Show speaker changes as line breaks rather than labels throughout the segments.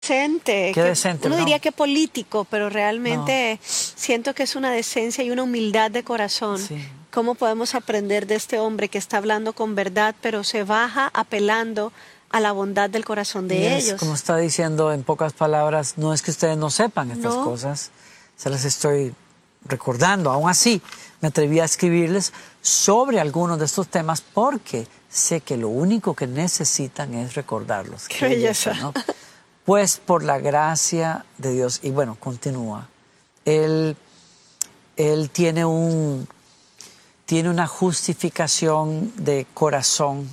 decente.
Qué decente,
Uno
¿no?
diría que político, pero
No,
realmente siento que es una decencia y una humildad de corazón.
sí.
¿Cómo podemos aprender de este hombre que está hablando con verdad, pero se baja apelando a la bondad del corazón
Y
de
es como
ellos?
está diciendo en pocas palabras, no es que ustedes no sepan estas
No,
cosas, se las estoy recordando. Aún así, me atreví a escribirles sobre algunos de estos temas porque sé que lo único que necesitan es recordarlos.
qué belleza.
¿No? Pues por la gracia de Dios, y bueno, continúa, Él, él tiene una justificación de corazón,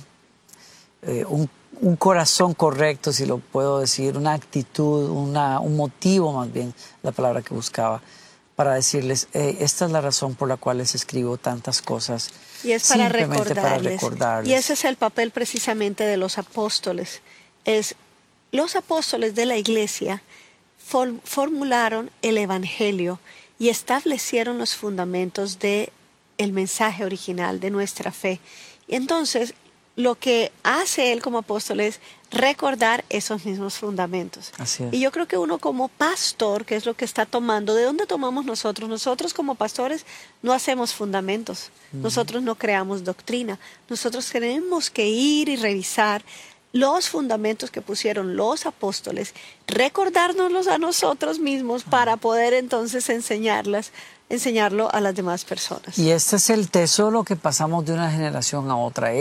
un corazón correcto, si lo puedo decir, una actitud, un motivo más bien, la palabra que buscaba, para decirles, esta es la razón por la cual les escribo tantas cosas,
Y es para
simplemente para
recordarles.
recordarles.
Y ese es el papel precisamente de los apóstoles. Los apóstoles de la iglesia formularon el evangelio y establecieron los fundamentos de el mensaje original de nuestra fe. Y entonces, lo que hace él como apóstol es recordar esos mismos fundamentos.
Así es.
Y yo creo que uno como pastor, que es lo que está tomando, ¿de dónde tomamos nosotros? Nosotros como pastores no hacemos fundamentos, nosotros no creamos doctrina, nosotros tenemos que ir y revisar los fundamentos que pusieron los apóstoles, recordárnoslos a nosotros mismos para poder entonces enseñarlo a las demás personas.
Y este es el tesoro que pasamos de una generación a otra.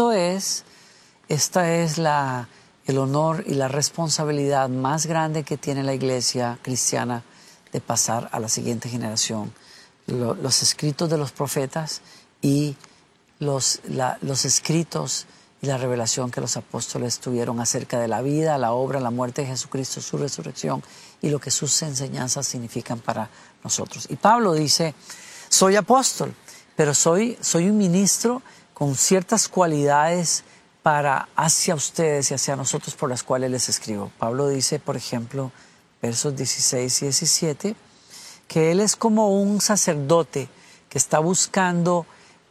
Esta es el honor y la responsabilidad más grande que tiene la iglesia cristiana de pasar a la siguiente generación. Los escritos de los profetas y los escritos y la revelación que los apóstoles tuvieron acerca de la vida, la obra, la muerte de Jesucristo, su resurrección y lo que sus enseñanzas significan para nosotros. Y Pablo dice, soy apóstol, pero soy un ministro con ciertas cualidades hacia ustedes y hacia nosotros por las cuales les escribo. Pablo dice, por ejemplo, versos 16 y 17, que él es como un sacerdote que está buscando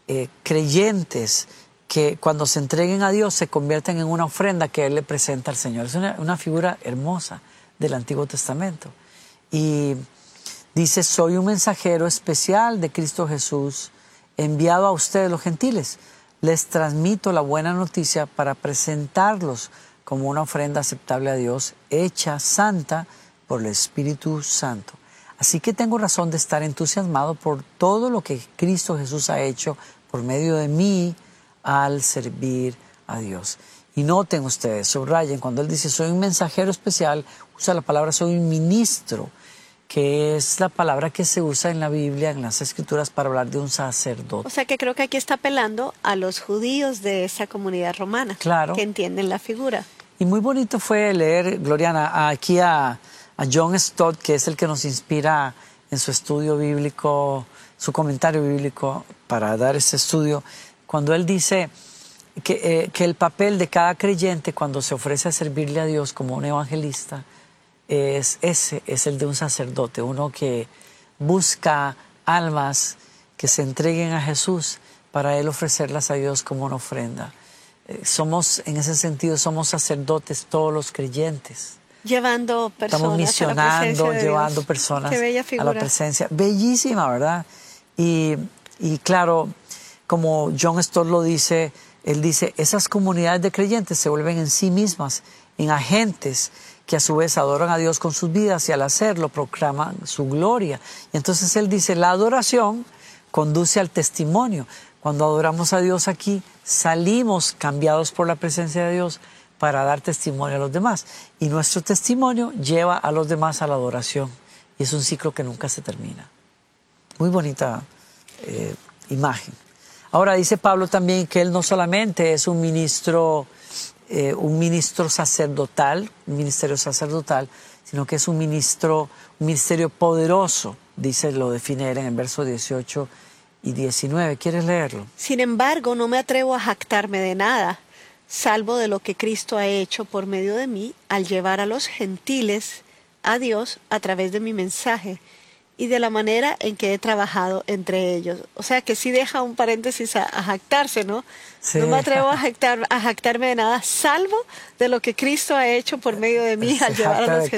creyentes que cuando se entreguen a Dios se convierten en una ofrenda que Él le presenta al Señor. Es una figura hermosa del Antiguo Testamento. Y dice, soy un mensajero especial de Cristo Jesús, enviado a ustedes los gentiles. Les transmito la buena noticia para presentarlos como una ofrenda aceptable a Dios, hecha santa por el Espíritu Santo. Así que tengo razón de estar entusiasmado por todo lo que Cristo Jesús ha hecho por medio de mí, al servir a Dios. Y noten ustedes, subrayen, cuando él dice soy un mensajero especial, usa la palabra soy un ministro, que es la palabra que se usa en la Biblia, en las Escrituras, para hablar de un sacerdote.
O sea que creo que aquí está apelando a los judíos de esa comunidad romana,
Claro.
que entienden la figura.
Y muy bonito fue leer, Gloriana, aquí a John Stott, que es el que nos inspira en su estudio bíblico, su comentario bíblico para dar este estudio, cuando él dice que el papel de cada creyente cuando se ofrece a servirle a Dios como un evangelista es el de un sacerdote, uno que busca almas que se entreguen a Jesús para él ofrecerlas a Dios como una ofrenda. En ese sentido, somos sacerdotes todos los creyentes.
Llevando personas
Estamos misionando,
a la presencia de
llevando
Dios.
personas
Qué bella
a
figura.
la presencia. Bellísima, ¿verdad? Y claro, como John Stott lo dice, él dice, esas comunidades de creyentes se vuelven en sí mismas, en agentes que a su vez adoran a Dios con sus vidas y al hacerlo proclaman su gloria. Y entonces él dice, la adoración conduce al testimonio. Cuando adoramos a Dios aquí, salimos cambiados por la presencia de Dios para dar testimonio a los demás. Y nuestro testimonio lleva a los demás a la adoración. Y es un ciclo que nunca se termina. Muy bonita imagen. Ahora dice Pablo también que él no solamente es un ministerio sacerdotal, sino que es un ministerio poderoso, lo define él en el verso 18 y 19. ¿Quieres leerlo?
Sin embargo, no me atrevo a jactarme de nada, salvo de lo que Cristo ha hecho por medio de mí al llevar a los gentiles a Dios a través de mi mensaje. y de la manera en que he trabajado entre ellos. O sea que sí deja un paréntesis a jactarse, ¿no?
Sí.
No me atrevo a jactarme de nada, salvo de lo que Cristo ha hecho por medio de mí
Se
al llevar a
jacta
los
de